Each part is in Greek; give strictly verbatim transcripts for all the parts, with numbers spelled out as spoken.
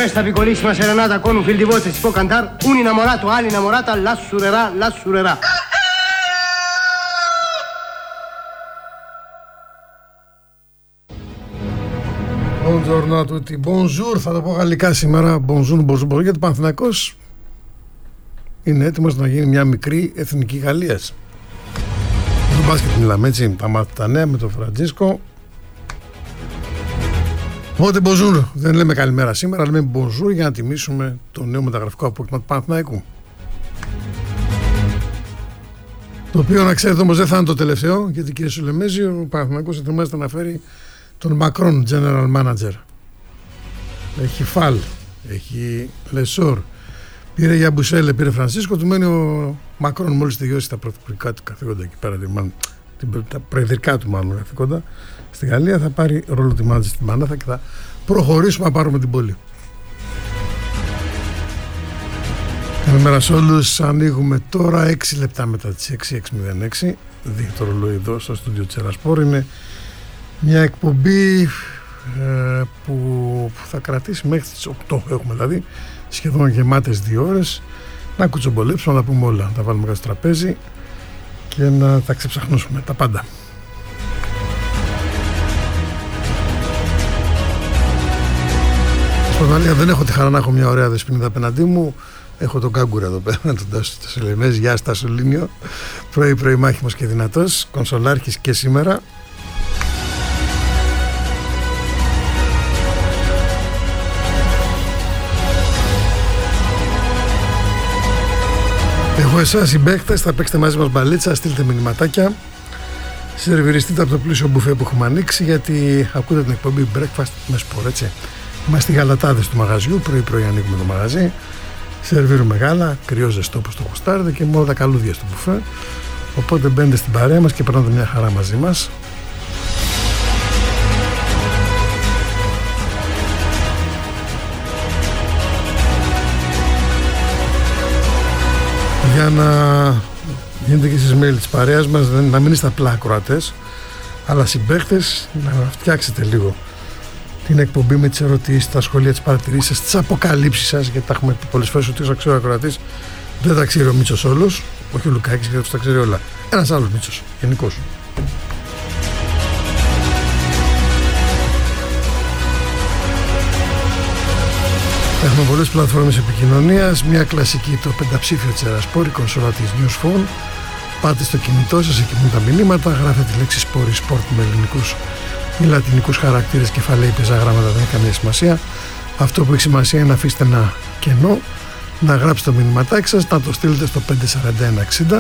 questa piccolissima serenata con un fil di voce si può cantare, un innamorato all'innamorata l'assurerà, l'assurerà. Buongiorno a tutti, bonjour, θα το πω γαλλικά σήμερα, bonjour, bonjour, γιατί ο Παναθηναϊκός είναι έτοιμος να γίνει μια μικρή εθνική Γαλλίας. Το μπάσκετ μιλάμε, έτσι, τα μάθει τα νέα με τον Φραντζίσκο. Οπότε bonjour, δεν λέμε καλημέρα σήμερα, λέμε bonjour για να τιμήσουμε το νέο μεταγραφικό απόκτημα του Παναθηναϊκού. Το οποίο, να ξέρετε όμως, δεν θα είναι το τελευταίο, γιατί, κύριε Σουλεμέζη, ο Παναθηναϊκός ετοιμάζεται να φέρει τον Macron General Manager. Έχει Φαλ, έχει Λεσόρ, πήρε για Μπουσέλε, πήρε Φρανσίσκο, του μένει ο Μακρόν μόλις τελειώσει τα πρωθυπουργικά του καθήκοντα εκεί πέρα, τα προεδρικά του μάλλον καθήκοντα στη Γαλλία, θα πάρει ρόλο τη μάνατζερ στην Μάναθα και θα προχωρήσουμε να πάρουμε την πόλη. Καλημέρα σε όλους, ανοίγουμε τώρα έξι λεπτά μετά τις έξι, έξι μηδέν έξι, δείχνει το ρολόι εδώ στο στούντιο Τσερασπόρ. Είναι μια εκπομπή ε, που θα κρατήσει μέχρι τις οκτώ, έχουμε δηλαδή σχεδόν γεμάτες δύο ώρες να κουτσομπολέψουμε, να τα πούμε όλα, να τα βάλουμε κάτω στο τραπέζι και να τα ξεψαχνώσουμε τα πάντα. Στον Αλία δεν έχω τη χαρά να έχω μια ωραία δεσποινίδα απέναντί μου. Έχω τον Κάγκουρα εδώ πέρα, τον Τάσο Σελεμέζη. Γεια στα Σολίνιο, πρωί πρωί μάχημος και δυνατός, κονσολάρχης και σήμερα. Εγώ εσάς οι παίκτες θα παίξετε μαζί μας μπαλίτσα, στείλτε μηνυματάκια, σερβιριστείτε από το πλούσιο μπουφέ που έχουμε ανοίξει, γιατί ακούτε την εκπομπή Breakfast με σπορ, έτσι. Είμαστε οι γαλατάδες του μαγαζιού, πρωί πρωί ανοίγουμε το μαγαζί, σερβίρουμε γάλα, κρυό ζεστό όπως το γουστάρετε και με όλα τα καλούδια στο μπουφέ, οπότε μπαίνετε στην παρέα μας και περνάτε μια χαρά μαζί μας. Για να γίνετε και εσείς μέλη της παρέας μας, να μην είστε απλά ακροατές, αλλά συμπαίχτες, να φτιάξετε λίγο την εκπομπή με τις ερωτήσεις, τα σχόλια, τις παρατηρήσεις σας, τις αποκαλύψεις σας, γιατί τα έχουμε πει πολλές φορές ότι ο ξέρω ακροατής δεν τα ξέρει ο Μίτσος όλος, όχι ο Λουκάκης, γιατί τα ξέρει όλα. Ένας άλλος Μίτσος, γενικός. Έχουμε πολλές πλατφόρμες επικοινωνίας, μια κλασική, το πενταψήφιο Τσερασπόρ, η κονσόλα της News Phone. Πάτε στο κινητό σας, εκεί που τα μηνύματα, γράφετε τη λέξη σπόρ ή σπορτ με ελληνικούς ή λατινικούς χαρακτήρες, κεφαλαίοι, πεζά γράμματα, δεν έχει καμία σημασία. Αυτό που έχει σημασία είναι να αφήσετε ένα κενό, να γράψετε το μηνυματάκι σας, να το στείλετε στο πέντε σαράντα ένα εξήντα.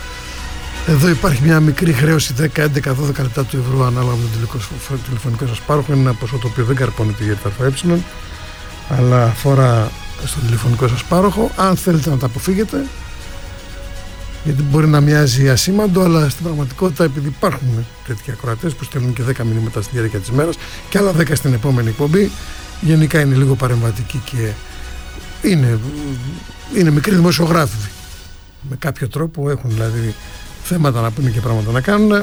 Εδώ υπάρχει μια μικρή χρέωση δέκα, έντεκα, δώδεκα λεπτά του ευρώ ανάλογα με το τηλεφωνικό σας πάροχο. Είναι ένα ποσό το οποίο δεν καρπώνεται για τα ΑΕ, αλλά αφορά στο τηλεφωνικό σας πάροχο. Αν θέλετε να τα αποφύγετε, γιατί μπορεί να μοιάζει ασήμαντο, αλλά στην πραγματικότητα, επειδή υπάρχουν τέτοιοι ακροατές που στέλνουν και δέκα μηνύματα στη διάρκεια της ημέρας και άλλα δέκα στην επόμενη εκπομπή, γενικά είναι λίγο παρεμβατική και είναι, είναι μικροί δημοσιογράφοι με κάποιο τρόπο, έχουν δηλαδή θέματα να πούνε και πράγματα να κάνουν.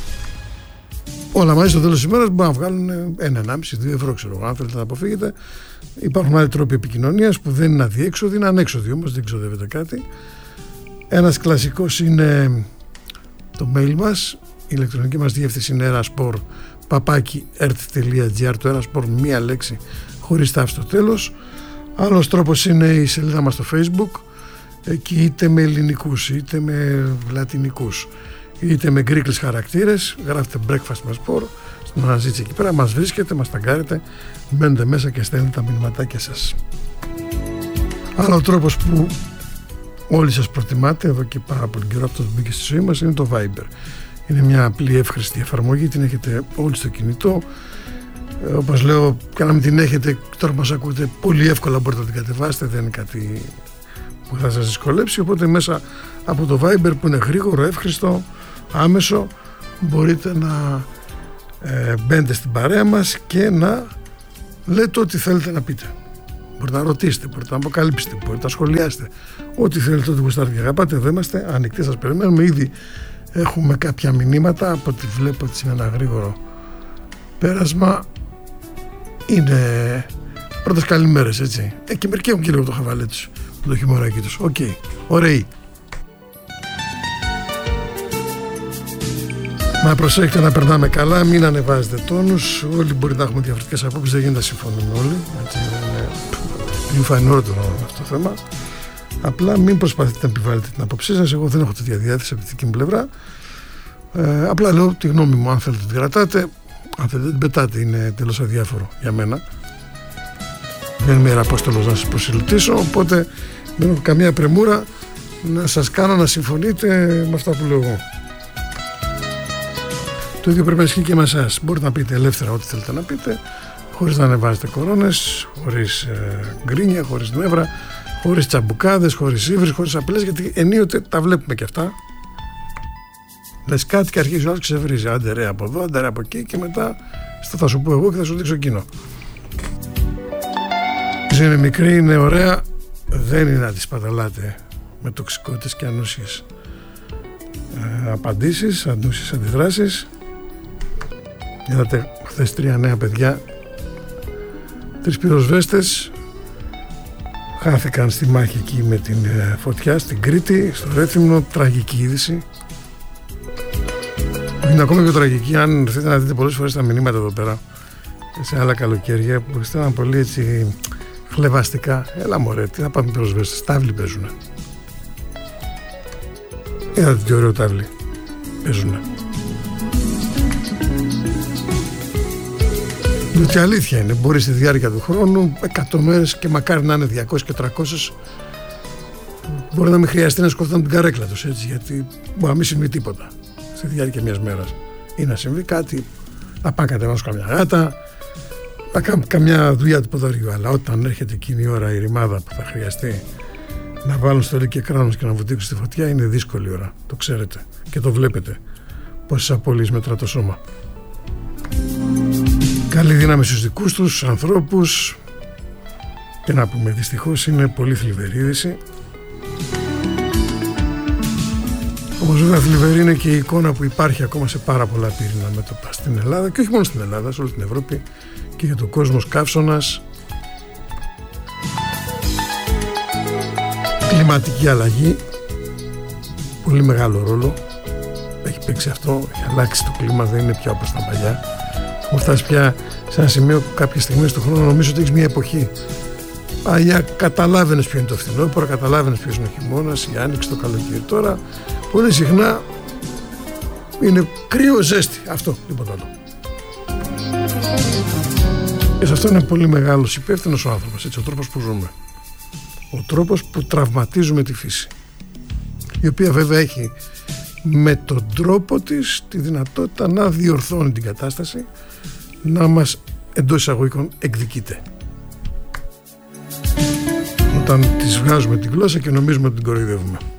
Όλα μαζί στο τέλος της ημέρας μπορούν να βγάλουν ένα, ενάμιση, δύο ευρώ, ξέρω. Αν θέλετε να αποφύγετε, υπάρχουν άλλοι τρόποι επικοινωνίας που δεν είναι αδιέξοδοι, είναι ανέξοδοι όμως, δεν ξοδεύετε κάτι. Ένας κλασικός είναι το mail μας, η ηλεκτρονική μας διεύθυνση είναι eraspor παπάκι ερτ τελεία τζι άρ, το eraspor μία λέξη χωρίς τάφ στο τέλος. Άλλος τρόπος είναι η σελίδα μας στο Facebook, εκεί είτε με ελληνικούς είτε με λατινικούς είτε με γκρίκλες χαρακτήρες, γράφετε breakfast με σπορ στην αναζήτηση εκεί πέρα, μας βρίσκετε, μας ταγκάρετε, μπαίνετε μέσα και στέλνετε τα μηνυματάκια σας. Άλλο τρόπος που όλοι σας προτιμάτε εδώ και πάρα πολύ καιρό, αυτός που μπήκε στη ζωή μας, είναι το Viber. Είναι μια απλή εύχρηστη εφαρμογή, την έχετε όλοι στο κινητό. Ε, όπως λέω, και να μην την έχετε, τώρα μας ακούτε, πολύ εύκολα μπορείτε να την κατεβάσετε, δεν είναι κάτι που θα σας δυσκολέψει, οπότε μέσα από το Viber που είναι γρήγορο, εύχριστο, άμεσο, μπορείτε να ε, μπαίνετε στην παρέα μας και να λέτε ό,τι θέλετε να πείτε. Μπορείτε να ρωτήσετε, μπορείτε να αποκαλύψετε, μπορείτε να σχολιάσετε. Ό,τι θέλετε, ό,τι γουστάρετε και αγαπάτε, εδώ είμαστε ανοιχτοί, σας περιμένουμε. Ήδη έχουμε κάποια μηνύματα, από ό,τι βλέπω ότι είναι ένα γρήγορο πέρασμα. Είναι Πρώτες καλημέρες, έτσι. Ε, και μερικοί έχουν και λίγο το χαβαλέ τους, το χειμωράκι τους. Οκ, okay. Ωραίοι. Μα προσέχετε να περνάμε καλά, μην ανεβάζετε τόνους. Όλοι μπορεί να έχουμε διαφορετικές απόψεις, δεν γίνεται να συμφωνούμε όλοι. Έτσι, είναι εμφανιότερο αυτό το θέμα. Απλά μην προσπαθείτε να επιβάλλετε την άποψή σας. Εγώ δεν έχω τέτοια διάθεση από τη δική μου πλευρά. Ε, απλά λέω τη γνώμη μου, αν θέλετε την κρατάτε. Αν θέλετε την πετάτε, είναι τελώς αδιάφορο για μένα. Δεν είμαι ιεραπόστολος να σας προσελκύσω, οπότε δεν έχω καμία πρεμούρα να σας κάνω να συμφωνείτε με αυτά που λέω εγώ. Το ίδιο πρέπει να ισχύει και με εσάς. Μπορείτε να πείτε ελεύθερα ό,τι θέλετε να πείτε, χωρίς να ανεβάζετε κορώνες, χωρίς ε, γκρίνια, χωρίς νεύρα, χωρίς τσαμπουκάδες, χωρίς ύβρις, χωρίς απειλές, γιατί ενίοτε τα βλέπουμε και αυτά. Λες κάτι και αρχίζει ο άλλος και ξεβρίζει. Άντε ρε από εδώ, άντε ρε από εκεί, και μετά στο θα σου πω εγώ και θα σου δείξω εκείνο. Είναι μικρή, είναι ωραία, δεν είναι να τη σπαταλάτε με τοξικότητες και ανούσιες ε, απαντήσεις, ανούσιες αντιδράσεις. Είδατε χθες τρία νέα παιδιά, τρεις πυροσβέστες χάθηκαν στη μάχη εκεί με την ε, φωτιά στην Κρήτη, στο Ρέθυμνο. Τραγική είδηση. Είναι ακόμα πιο τραγική αν θέλετε να δείτε πολλές φορές τα μηνύματα εδώ πέρα σε άλλα καλοκαίρια που ήταν πολύ έτσι χλεβαστικά. Έλα μωρέ, τι να πάμε πυροσβέστες, τάβλοι παίζουνε. Είδατε τι ωραίο τάβλοι παίζουνε. Διότι αλήθεια είναι, μπορεί στη διάρκεια του χρόνου εκατό μέρες, και μακάρι να είναι διακόσιες και τριακόσιες, μπορεί να μην χρειαστεί να σκοτώνουν την καρέκλα τους, έτσι, γιατί μπορεί να μην συμβεί τίποτα στη διάρκεια μιας μέρας, ή να συμβεί κάτι, να πάνε κατεβάσουν καμιά γάτα, να κάνουν καμιά δουλειά του ποδαριού. Αλλά όταν έρχεται εκείνη η ώρα, η ρημάδα που θα χρειαστεί να βάλουν στολή και κράνος και να βουτήξουν στη φωτιά, είναι δύσκολη ώρα, το ξέρετε και το βλέπετε πόσες απώλειες μετρά το σώμα. Καλή δύναμη στους δικούς τους ανθρώπους. Και να πούμε, δυστυχώς είναι πολύ θλιβερή είδηση. Όμως βέβαια θλιβερή είναι και η εικόνα που υπάρχει ακόμα σε πάρα πολλά πυρηνά μέτωπα στην Ελλάδα, και όχι μόνο στην Ελλάδα, σε όλη την Ευρώπη και για τον κόσμο καύσωνας. Κλιματική αλλαγή, πολύ μεγάλο ρόλο έχει παίξει αυτό, έχει αλλάξει το κλίμα, δεν είναι πια όπως τα παλιά. Έχουμε φτάσει πια σε ένα σημείο που κάποιες στιγμές του χρόνου νομίζω ότι έχεις μια εποχή. Παλιά καταλάβαινες ποιο είναι το φθινόπωρο, καταλάβαινες ποιος είναι ο χειμώνας, η άνοιξη, το καλοκαίρι. Τώρα πολύ συχνά είναι κρύο, ζέστη, αυτό, τίποτα άλλο. Και σε αυτό είναι πολύ μεγάλος υπεύθυνος ο άνθρωπος, έτσι, ο τρόπος που ζούμε. Ο τρόπος που τραυματίζουμε τη φύση, η οποία βέβαια έχει με τον τρόπο της τη δυνατότητα να διορθώνει την κατάσταση, να μας εντός εισαγωγικών εκδικείται. Όταν της βγάζουμε την γλώσσα και νομίζουμε ότι την κοροϊδεύουμε.